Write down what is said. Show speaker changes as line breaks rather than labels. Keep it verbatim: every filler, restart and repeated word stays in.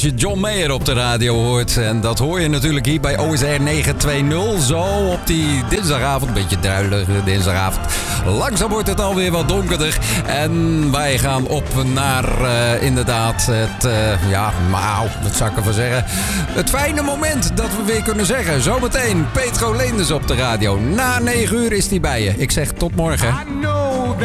je John Mayer op de radio hoort. En dat hoor je natuurlijk hier bij O S R negen twee nul. Zo op die dinsdagavond. Een beetje druilige dinsdagavond. Langzaam wordt het alweer wat donkerder. En wij gaan op naar uh, inderdaad het... Uh, ja, nou, wat zou ik ervan zeggen? Het fijne moment dat we weer kunnen zeggen. Zometeen Petro Leenders op de radio. Na negen uur is hij bij je. Ik zeg tot morgen.